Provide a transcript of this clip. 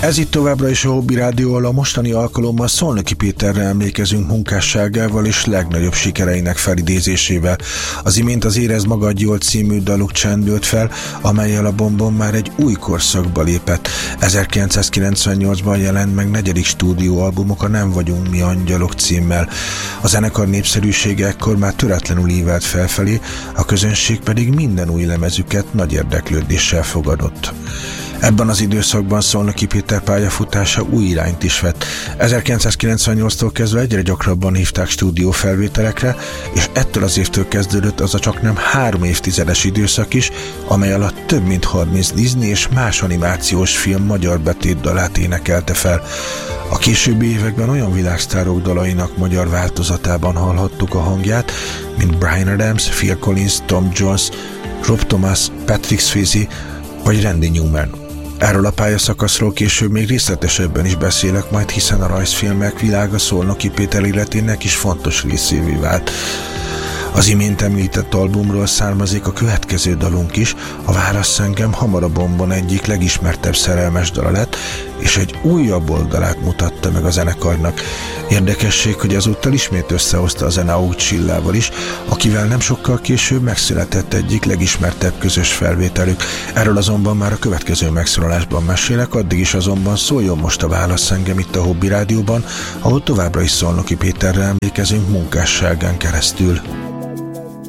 Ez itt továbbra is a Hobby Rádióval, a mostani alkalommal Szolnoki Péterre emlékezünk munkásságával és legnagyobb sikereinek felidézésével. Az imént az Érezd magad jól című daluk csendült fel, amellyel a Bombon már egy új korszakba lépett. 1998-ban jelent meg negyedik stúdióalbumok a Nem vagyunk mi angyalok címmel. A zenekar népszerűsége ekkor már töretlenül ívelt felfelé, a közönség pedig minden új lemezüket nagy érdeklődéssel fogadott. Ebben az időszakban Szolnoki Péter pályafutása új irányt is vett. 1998-tól kezdve egyre gyakrabban hívták stúdiófelvételekre, és ettől az évtől kezdődött az a csaknem 3 évtizedes időszak is, amely alatt több mint 30 Disney és más animációs film magyar betétdalát énekelte fel. A későbbi években olyan világsztárok dalainak magyar változatában hallhattuk a hangját, mint Bryan Adams, Phil Collins, Tom Jones, Rob Thomas, Patrick Swayze vagy Randy Newman. Erről a pályaszakaszról később még részletesebben is beszélek majd, hiszen a rajzfilmek világa Szolnoki Péter életének is fontos részévé vált. Az imént említett albumról származik a következő dalunk is, a Válasz engem hamar a Bombon egyik legismertebb szerelmes dala lett, és egy újabb oldalát mutatta meg a zenekarnak. Érdekesség, hogy ezúttal ismét összehozta a zene Aud Csillával is, akivel nem sokkal később megszületett egyik legismertebb közös felvételük. Erről azonban már a következő megszólalásban mesélek, addig is azonban szóljon most a Válasz engem itt a Hobby Rádióban, ahol továbbra is Szolnoki Péterre emlékezünk munkásságán keresztül.